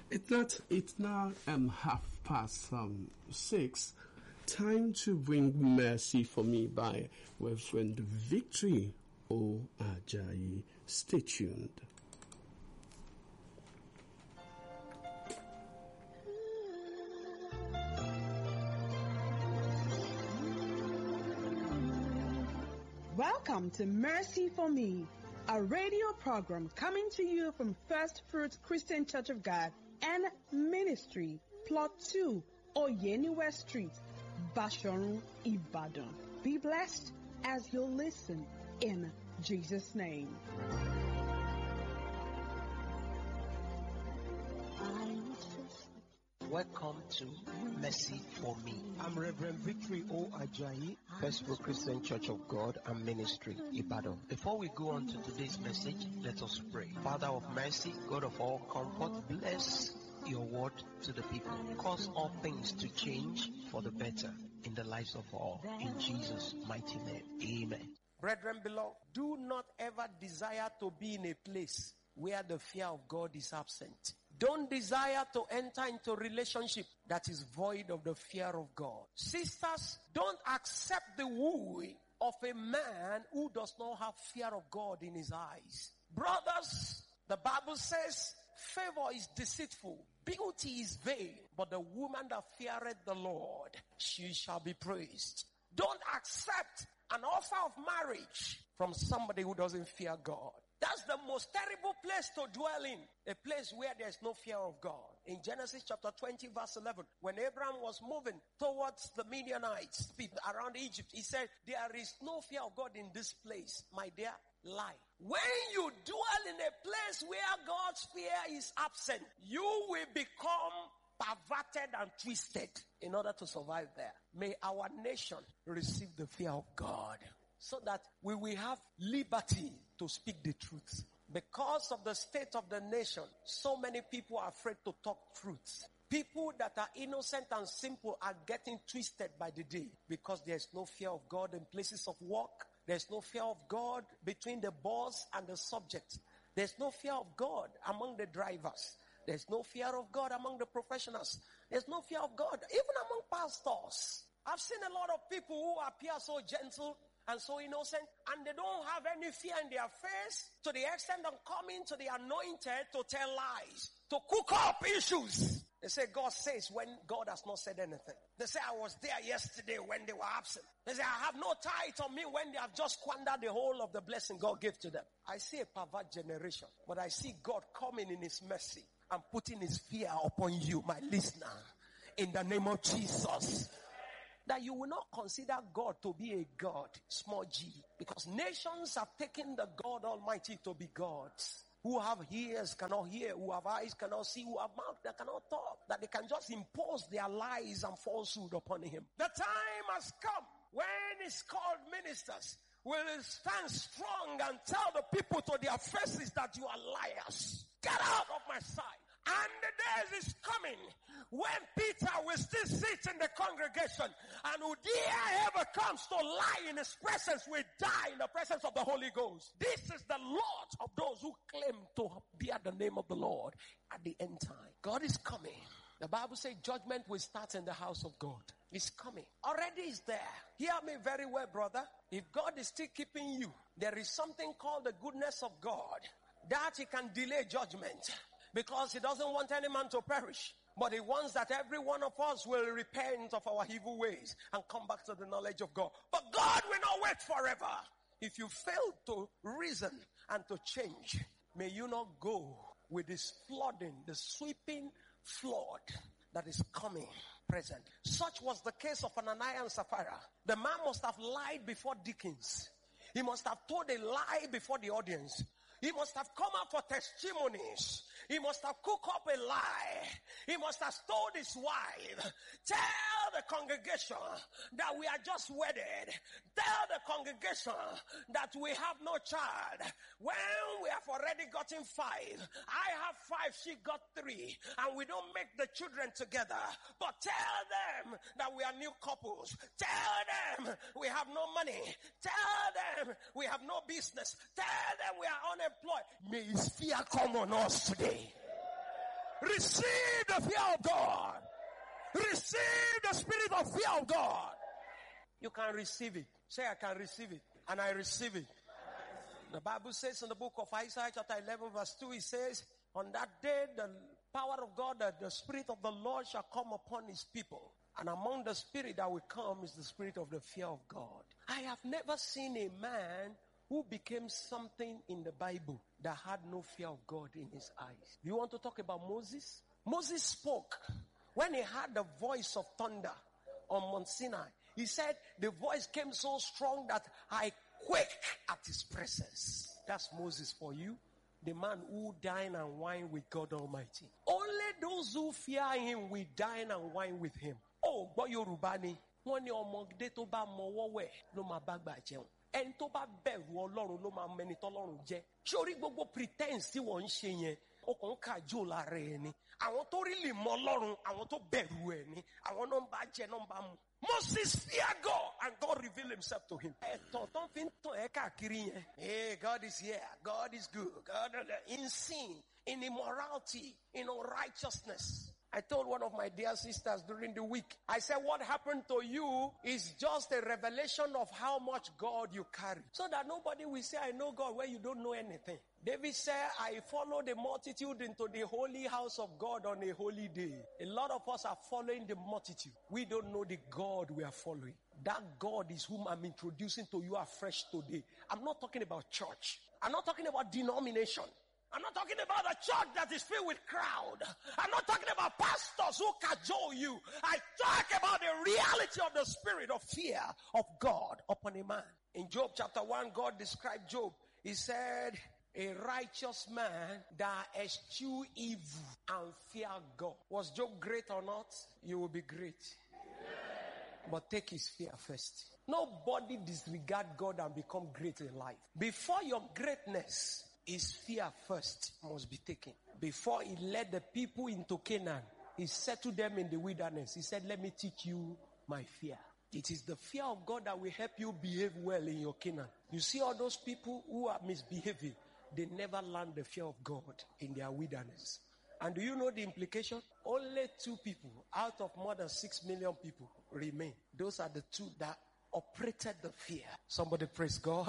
It's now 6:30. Time to bring Mercy for Me by Reverend Victory O. Ajayi. Stay tuned. Welcome to Mercy for Me, a radio program coming to you from First Fruits Christian Church of God and Ministry, Plot 2, Oyeniwe Street, Bashorun, Ibadan. Be blessed as you listen in Jesus' name. Welcome to Mercy for Me. I'm Reverend Victory O. Ajayi, First Fruit Christian Church of God and Ministry, Ibadan. Before we go on to today's message, let us pray. Father of mercy, God of all comfort, bless your word to the people. Cause all things to change for the better in the lives of all. In Jesus' mighty name, amen. Brethren beloved, do not ever desire to be in a place where the fear of God is absent. Don't desire to enter into a relationship that is void of the fear of God. Sisters, don't accept the wooing of a man who does not have fear of God in his eyes. Brothers, the Bible says, favor is deceitful, beauty is vain, but the woman that feareth the Lord, she shall be praised. Don't accept an offer of marriage from somebody who doesn't fear God. That's the most terrible place to dwell in. A place where there's no fear of God. In Genesis chapter 20 verse 11, when Abraham was moving towards the Midianites, around Egypt, he said, there is no fear of God in this place. My dear, lie. When you dwell in a place where God's fear is absent, you will become perverted and twisted in order to survive there. May our nation receive the fear of God, so that we will have liberty to speak the truth. Because of the state of the nation, so many people are afraid to talk truth. People that are innocent and simple are getting twisted by the day, because there's no fear of God in places of work. There's no fear of God between the boss and the subject. There's no fear of God among the drivers. There's no fear of God among the professionals. There's no fear of God even among pastors. I've seen a lot of people who appear so gentle and so innocent, and they don't have any fear in their face, to the extent of coming to the anointed to tell lies, to cook up issues. They say God says when God has not said anything. They say I was there yesterday when they were absent. They say I have no tithe on me when they have just squandered the whole of the blessing God gave to them. I see a pervert generation, but I see God coming in his mercy and putting his fear upon you, my listener, in the name of Jesus. That you will not consider God to be a God, small g, because nations have taken the God Almighty to be gods. Who have ears cannot hear, who have eyes cannot see, who have mouth that cannot talk, that they can just impose their lies and falsehood upon him. The time has come when it's called ministers will stand strong and tell the people to their faces that you are liars. Get out of my sight. And the days is coming when Peter will still sit in the congregation, and who dare ever comes to lie in his presence will die in the presence of the Holy Ghost. This is the Lord of those who claim to bear the name of the Lord at the end time. God is coming. The Bible says judgment will start in the house of God. It's coming. Already is there. Hear me very well, brother. If God is still keeping you, there is something called the goodness of God, that he can delay judgment. Because he doesn't want any man to perish, but he wants that every one of us will repent of our evil ways and come back to the knowledge of God. But God will not wait forever. If you fail to reason and to change, may you not go with this flooding, the sweeping flood that is coming present. Such was the case of Ananias and Sapphira. The man must have lied before deacons. He must have told a lie before the audience. He must have come out for testimonies. He must have cooked up a lie. He must have told his wife, tell the congregation that we are just wedded. Tell the congregation that we have no child. When we have already gotten 5. I have 5, she got 3. And we don't make the children together. But tell them that we are new couples. Tell them we have no money. Tell them we have no business. Tell them we are unemployed. May his fear come on us today. Receive the fear of God. Receive the spirit of fear of God. You can receive it. Say, I can receive it. And I receive it. The Bible says in the book of Isaiah chapter 11 verse 2, it says, on that day the power of God, the spirit of the Lord shall come upon his people. And among the spirit that will come is the spirit of the fear of God. I have never seen a man who became something in the Bible that had no fear of God in his eyes. You want to talk about Moses? Moses spoke when he heard the voice of thunder on Mount Sinai. He said, the voice came so strong that I quake at his presence. That's Moses for you. The man who dine and wine with God Almighty. Only those who fear him will dine and wine with him. Oh, but Yorùbá ni wọ́n ní ọmọdé tó bá mọwọ́ wẹ̀ ló máa bá gbà jẹun. Ẹni tó bá bẹ̀rù Ọlọ́run ló máa mẹni tọ́lọ́run jẹ́. Sórí gbogbo pretense tí wọ́n ń ṣe yẹn, ó kàn ń kàjò lára ẹ̀ ni. Àwọn tó rí lè mọ Ọlọ́run, àwọn tó bẹ̀rù ẹ̀ ni. Àwọn náà ń bá jẹ, náà ń bá mu. Moses feared God and God revealed himself to him. Hey, God is here. God is good. God in sin, in immorality, in unrighteousness. I told one of my dear sisters during the week, I said, what happened to you is just a revelation of how much God you carry. So that nobody will say, I know God where you don't know anything. David said, I follow the multitude into the holy house of God on a holy day. A lot of us are following the multitude. We don't know the God we are following. That God is whom I'm introducing to you afresh today. I'm not talking about church. I'm not talking about denomination. I'm not talking about a church that is filled with crowd. I'm not talking about pastors who cajole you. I talk about the reality of the spirit of fear of God upon a man. In Job chapter 1, God described Job. He said, a righteous man that eschew evil and fear God. Was Job great or not? You will be great. But take his fear first. Nobody disregard God and become great in life. Before your greatness, his fear first must be taken. Before he led the people into Canaan, he settled them in the wilderness. He said, let me teach you my fear. It is the fear of God that will help you behave well in your Canaan. You see all those people who are misbehaving, they never learn the fear of God in their wilderness. And do you know the implication? Only 2 people out of more than 6 million people remain. Those are the 2 that operated the fear. Somebody praise God.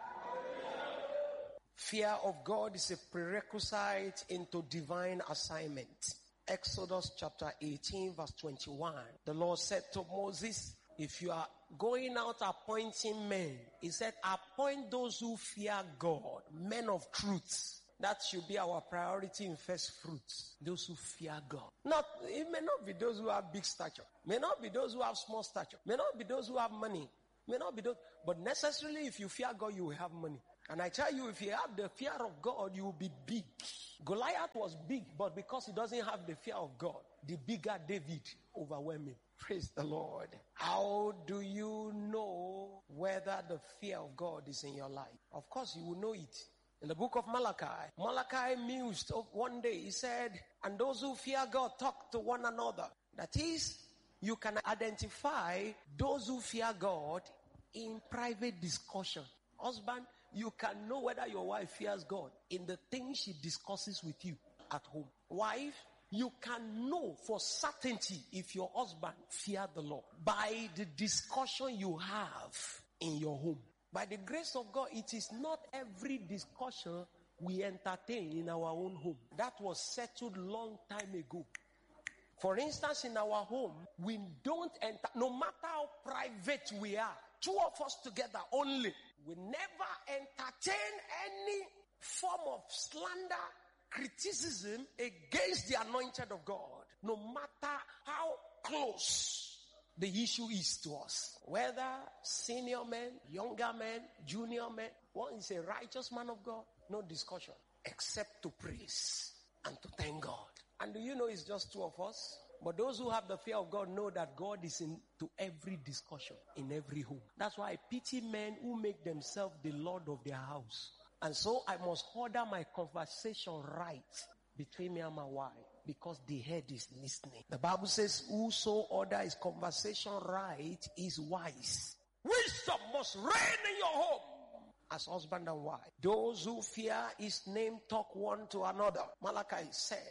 Fear of God is a prerequisite into divine assignment. Exodus chapter 18 verse 21. The Lord said to Moses, if you are going out appointing men, he said, appoint those who fear God, men of truth. That should be our priority in first fruits. Those who fear God. It may not be those who have big stature. May not be those who have small stature. May not be those who have money. May not be those. But necessarily if you fear God, you will have money. And I tell you, if you have the fear of God, you will be big. Goliath was big, but because he doesn't have the fear of God, the bigger David overwhelmed him. Praise the Lord. How do you know whether the fear of God is in your life? Of course, you will know it. In the book of Malachi mused one day, he said, and those who fear God talk to one another. That is, you can identify those who fear God in private discussion. Husband, you can know whether your wife fears God in the things she discusses with you at home. Wife, you can know for certainty if your husband fears the Lord by the discussion you have in your home. By the grace of God, it is not every discussion we entertain in our own home. That was settled long time ago. For instance, in our home, we don't enter, no matter how private we are, 2 of us together only, we never entertain any form of slander, criticism against the anointed of God, no matter how close the issue is to us. Whether senior men, younger men, junior men, one is a righteous man of God, no discussion, except to praise and to thank God. And do you know it's just 2 of us? But those who have the fear of God know that God is into every discussion, in every home. That's why I pity men who make themselves the Lord of their house. And so I must order my conversation right between me and my wife, because the head is listening. The Bible says, whoso order his conversation right is wise. Wisdom must reign in your home as husband and wife. Those who fear his name talk one to another. Malachi said,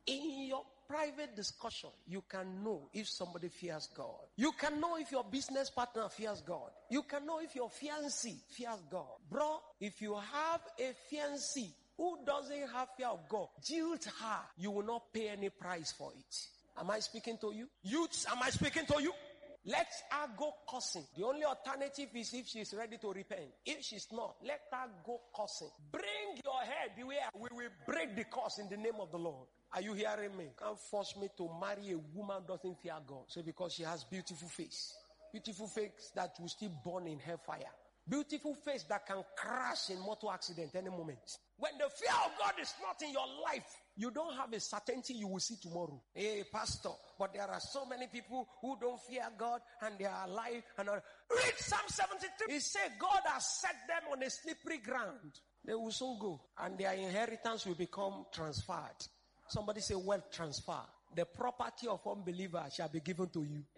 In your private discussion, you can know if somebody fears God. You can know if your business partner fears God. You can know if your fiancé fears God. Bro, if you have a fiancé who doesn't have fear of God, jilt her. You will not pay any price for it. Am I speaking to you? Youths, am I speaking to you? Let her go cursing. The only alternative is if she's ready to repent. If she's not, let her go cursing. Bring your head, beware. We will break the curse in the name of the Lord. Are you hearing me? Can't force me to marry a woman who doesn't fear God. So because she has beautiful face. Beautiful face that will still burn in hellfire. Beautiful face that can crash in motor accident any moment. When the fear of God is not in your life, you don't have a certainty you will see tomorrow. Hey, pastor, but there are so many people who don't fear God and they are alive. And read Psalm 73. It says God has set them on a slippery ground. They will soon go and their inheritance will become transferred. Somebody say wealth transfer. The property of unbeliever shall be given to you.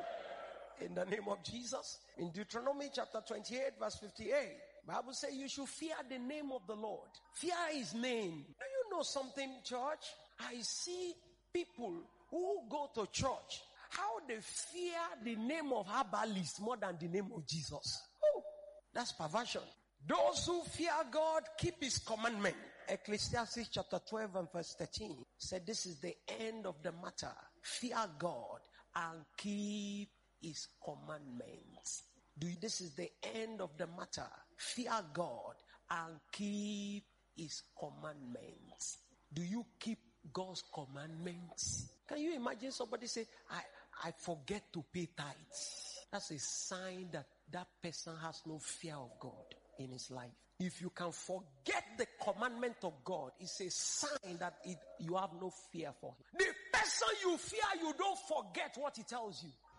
In the name of Jesus. In Deuteronomy chapter 28 verse 58. Bible says you should fear the name of the Lord. Fear his name. Do you know something, church? I see people who go to church, how they fear the name of herbalists more than the name of Jesus. Oh, that's perversion. Those who fear God keep his commandment. Ecclesiastes chapter 12 and verse 13 said this is the end of the matter. Fear God and keep his commandments. This is the end of the matter. Fear God and keep his commandments. Do you keep God's commandments? Can you imagine somebody say, I forget to pay tithes? That's a sign that that person has no fear of God in his life. If you can forget the commandment of God, it's a sign that you have no fear for him. The person you fear, you don't forget what he tells you.